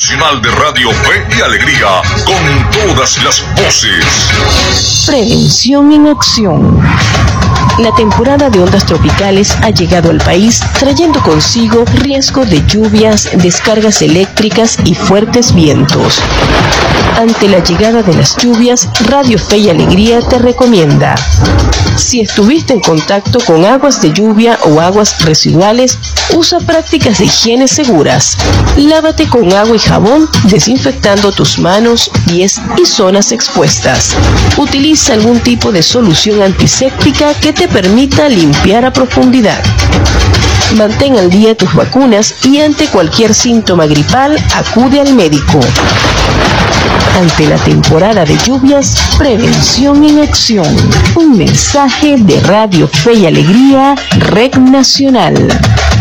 Nacional de Radio Fe y Alegría, con todas las voces. Prevención en acción. La temporada de ondas tropicales ha llegado al país, trayendo consigo riesgo de lluvias, descargas eléctricas y fuertes vientos. Ante la llegada de las lluvias, Radio Fe y Alegría te recomienda: si estuviste en contacto con aguas de lluvia o aguas residuales, usa prácticas de higiene seguras. Lávate con agua y jabón, desinfectando tus manos, pies y zonas expuestas. Utiliza algún tipo de solución antiséptica que te permita limpiar a profundidad. Mantén al día tus vacunas y ante cualquier síntoma gripal, acude al médico. Ante la temporada de lluvias, prevención en acción. Un mensaje de Radio Fe y Alegría, Red Nacional.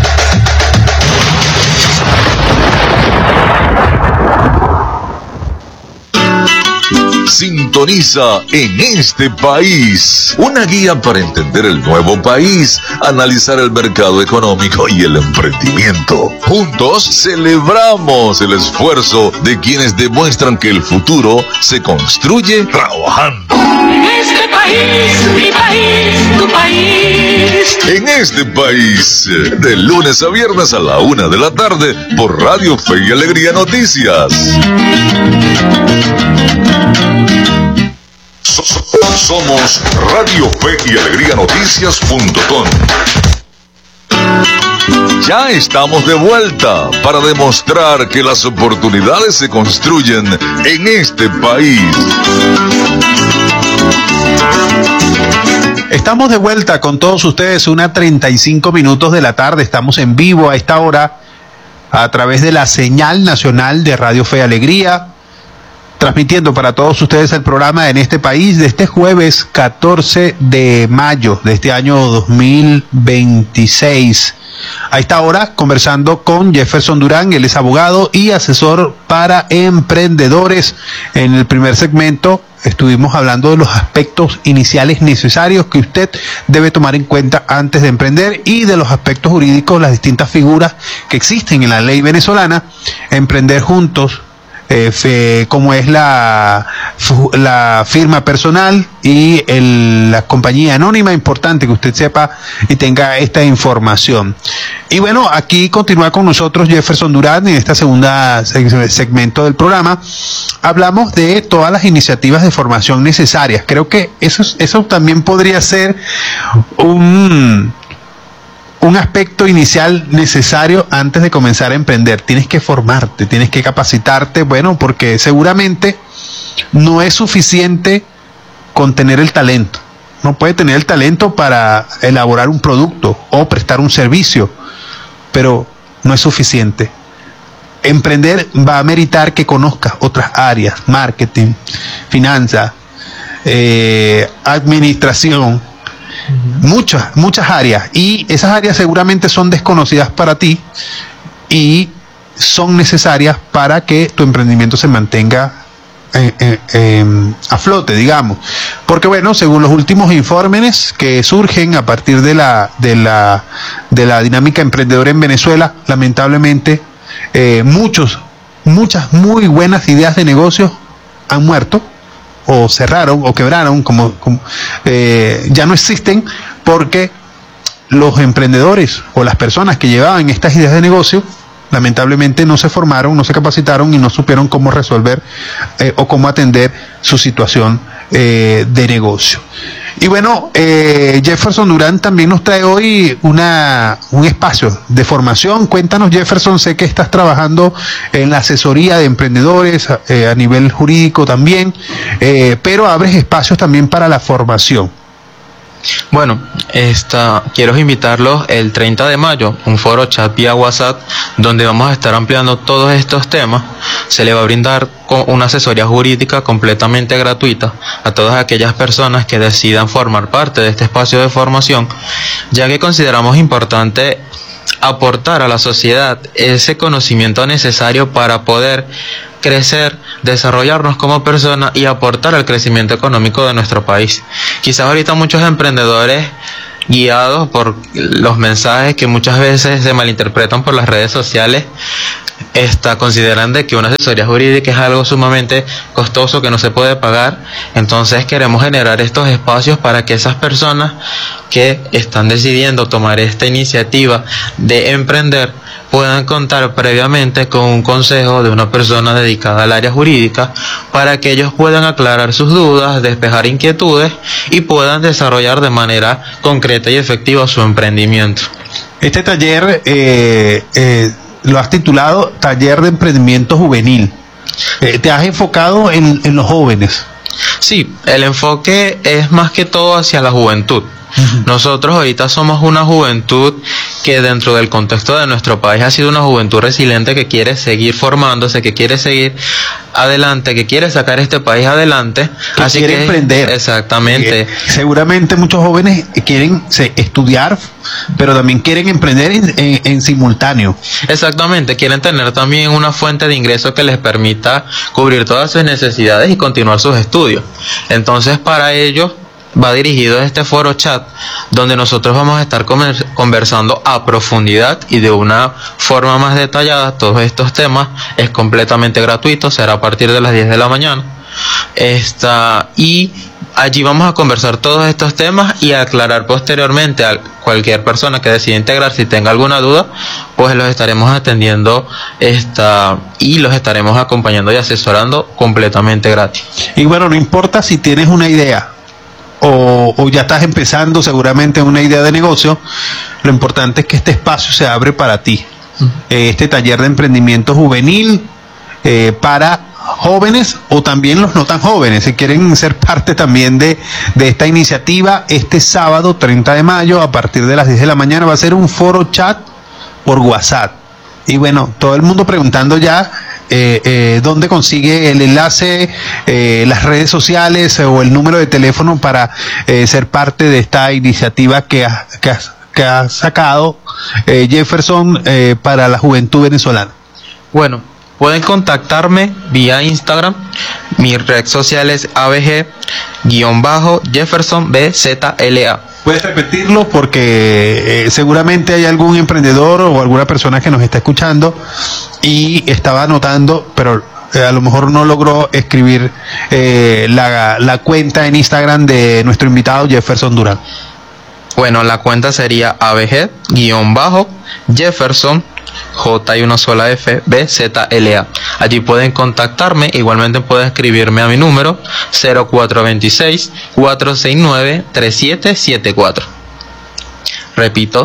Sintoniza En Este País, una guía para entender el nuevo país, analizar el mercado económico y el emprendimiento. Juntos celebramos el esfuerzo de quienes demuestran que el futuro se construye trabajando. En este país, mi país, tu país. En Este País, de lunes a viernes a la 1 de la tarde, por Radio Fe y Alegría Noticias. Somos Radio Fe y Alegría Noticias.com. Ya estamos de vuelta para demostrar que las oportunidades se construyen en este país. Estamos de vuelta con todos ustedes, 1:35 minutos de la tarde. Estamos en vivo a esta hora a través de la señal nacional de Radio Fe y Alegría, transmitiendo para todos ustedes el programa En Este País de este jueves 14 de mayo de este año 2026. A esta hora conversando con Jefferson Durán, él es abogado y asesor para emprendedores. En el primer segmento estuvimos hablando de los aspectos iniciales necesarios que usted debe tomar en cuenta antes de emprender y de los aspectos jurídicos, las distintas figuras que existen en la ley venezolana. Emprender juntos, como es la firma personal y la compañía anónima. Importante que usted sepa y tenga esta información. Y bueno, aquí continúa con nosotros Jefferson Durán en esta segunda segmento del programa. Hablamos de todas las iniciativas de formación necesarias. Creo que eso también podría ser un aspecto inicial necesario antes de comenzar a emprender. Tienes que formarte, tienes que capacitarte, bueno, porque seguramente no es suficiente con tener el talento. No puede tener el talento para elaborar un producto o prestar un servicio, pero no es suficiente. Emprender va a meritar que conozcas otras áreas: marketing, finanzas, administración, muchas áreas, y esas áreas seguramente son desconocidas para ti y son necesarias para que tu emprendimiento se mantenga a flote, digamos, porque bueno, según los últimos informes que surgen a partir de la dinámica emprendedora en Venezuela, lamentablemente muchas muy buenas ideas de negocios han muerto o cerraron o quebraron, ya no existen, porque los emprendedores o las personas que llevaban estas ideas de negocio lamentablemente no se formaron, no se capacitaron y no supieron cómo resolver o cómo atender su situación de negocio. Y bueno, Jefferson Durán también nos trae hoy un espacio de formación. Cuéntanos, Jefferson, sé que estás trabajando en la asesoría de emprendedores a nivel jurídico también, pero abres espacios también para la formación. Bueno, quiero invitarlos el 30 de mayo, un foro chat vía WhatsApp, donde vamos a estar ampliando todos estos temas. Se le va a brindar una asesoría jurídica completamente gratuita a todas aquellas personas que decidan formar parte de este espacio de formación, ya que consideramos importante aportar a la sociedad ese conocimiento necesario para poder crecer, desarrollarnos como personas y aportar al crecimiento económico de nuestro país. Quizás ahorita muchos emprendedores, guiados por los mensajes que muchas veces se malinterpretan por las redes sociales, consideran de que una asesoría jurídica es algo sumamente costoso que no se puede pagar. Entonces queremos generar estos espacios para que esas personas que están decidiendo tomar esta iniciativa de emprender puedan contar previamente con un consejo de una persona dedicada al área jurídica para que ellos puedan aclarar sus dudas, despejar inquietudes y puedan desarrollar de manera concreta y efectiva su emprendimiento. Este taller lo has titulado Taller de Emprendimiento Juvenil. ¿Te has enfocado en los jóvenes? Sí, el enfoque es más que todo hacia la juventud. Nosotros ahorita somos una juventud que dentro del contexto de nuestro país ha sido una juventud resiliente que quiere seguir formándose, que quiere seguir adelante, que quiere sacar este país adelante, así quiere emprender. Exactamente. Seguramente muchos jóvenes quieren estudiar, pero también quieren emprender en simultáneo. Exactamente, quieren tener también una fuente de ingresos que les permita cubrir todas sus necesidades y continuar sus estudios. Entonces, para ellos va dirigido este foro chat donde nosotros vamos a estar conversando a profundidad y de una forma más detallada todos estos temas. Es completamente gratuito, será a partir de las 10 de la mañana. Y allí vamos a conversar todos estos temas y a aclarar posteriormente a cualquier persona que decida integrar, si tenga alguna duda, pues los estaremos atendiendo y los estaremos acompañando y asesorando completamente gratis. Y bueno, no importa si tienes una idea o ya estás empezando seguramente una idea de negocio, lo importante es que este espacio se abre para ti. Este taller de emprendimiento juvenil para jóvenes o también los no tan jóvenes, si quieren ser parte también de esta iniciativa, este sábado 30 de mayo a partir de las 10 de la mañana va a ser un foro chat por WhatsApp. Y bueno, todo el mundo preguntando ya dónde consigue el enlace, las redes sociales o el número de teléfono para ser parte de esta iniciativa que ha sacado Jefferson para la juventud venezolana. Bueno, pueden contactarme vía Instagram. Mi red social es abg_Jefferson BZLA. Puedes repetirlo porque seguramente hay algún emprendedor o alguna persona que nos está escuchando y estaba anotando, pero a lo mejor no logró escribir la cuenta en Instagram de nuestro invitado Jefferson Durán. Bueno, la cuenta sería abg_Jefferson J y una sola F BZLA. Allí pueden contactarme, igualmente pueden escribirme a mi número 0426-469-3774. Repito,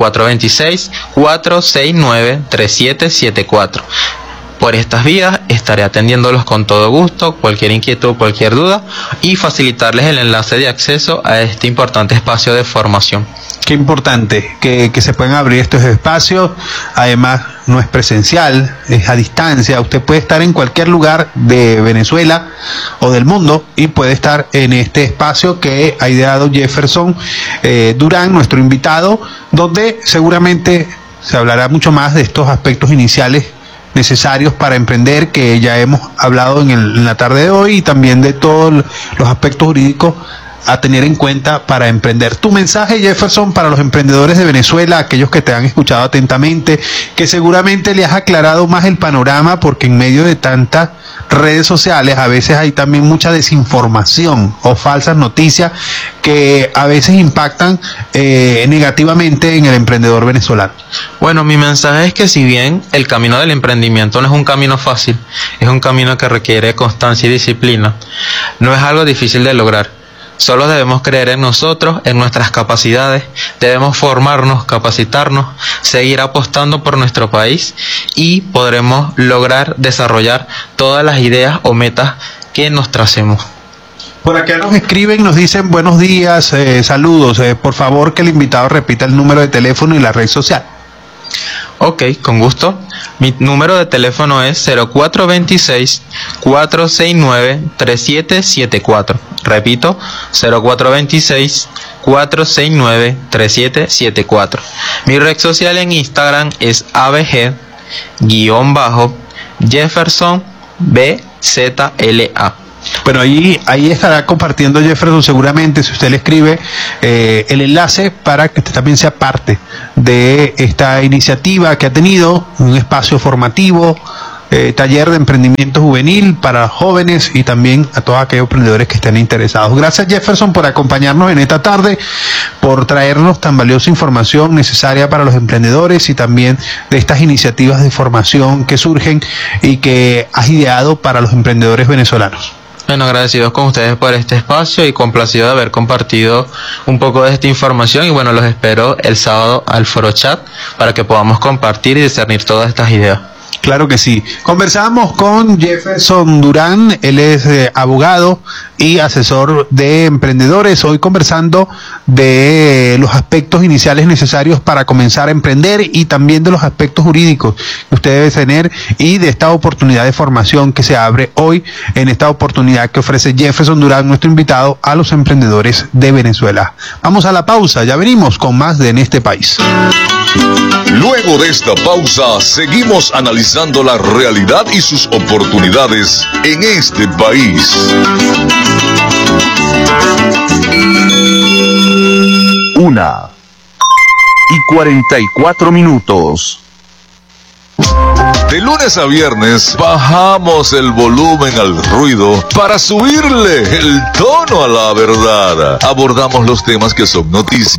0426-469-3774. Por estas vías estaré atendiéndolos con todo gusto, cualquier inquietud, cualquier duda y facilitarles el enlace de acceso a este importante espacio de formación. Qué importante que se puedan abrir estos espacios. Además, no es presencial, es a distancia. Usted puede estar en cualquier lugar de Venezuela o del mundo y puede estar en este espacio que ha ideado Jefferson Durán, nuestro invitado, donde seguramente se hablará mucho más de estos aspectos iniciales necesarios para emprender, que ya hemos hablado en la tarde de hoy, y también de todos los aspectos jurídicos a tener en cuenta para emprender. Tu mensaje, Jefferson, para los emprendedores de Venezuela, aquellos que te han escuchado atentamente, que seguramente le has aclarado más el panorama, porque en medio de tantas redes sociales a veces hay también mucha desinformación o falsas noticias que a veces impactan negativamente en el emprendedor venezolano. Bueno, mi mensaje es que si bien el camino del emprendimiento no es un camino fácil, es un camino que requiere constancia y disciplina, no es algo difícil de lograr. Solo debemos creer en nosotros, en nuestras capacidades, debemos formarnos, capacitarnos, seguir apostando por nuestro país y podremos lograr desarrollar todas las ideas o metas que nos tracemos. Por acá nos escriben, nos dicen buenos días, saludos, por favor que el invitado repita el número de teléfono y la red social. Ok, con gusto. Mi número de teléfono es 0426-469-3774. Repito, 0426-469-3774. Mi red social en Instagram es abg_Jefferson BZLA. Bueno, ahí estará compartiendo Jefferson seguramente, si usted le escribe el enlace para que usted también sea parte de esta iniciativa que ha tenido, un espacio formativo, taller de emprendimiento juvenil para jóvenes y también a todos aquellos emprendedores que estén interesados. Gracias, Jefferson, por acompañarnos en esta tarde, por traernos tan valiosa información necesaria para los emprendedores y también de estas iniciativas de formación que surgen y que has ideado para los emprendedores venezolanos. Bueno, agradecidos con ustedes por este espacio y complacido de haber compartido un poco de esta información, y bueno, los espero el sábado al Foro Chat para que podamos compartir y discernir todas estas ideas. Claro que sí. Conversamos con Jefferson Durán, él es abogado y asesor de emprendedores, hoy conversando de los aspectos iniciales necesarios para comenzar a emprender y también de los aspectos jurídicos que usted debe tener y de esta oportunidad de formación que se abre hoy en esta oportunidad que ofrece Jefferson Durán, nuestro invitado, a los emprendedores de Venezuela. Vamos a la pausa, ya venimos con más de En este país. Luego de esta pausa, seguimos analizando la realidad y sus oportunidades en este país. 1:44. De lunes a viernes bajamos el volumen al ruido para subirle el tono a la verdad. Abordamos los temas que son noticia.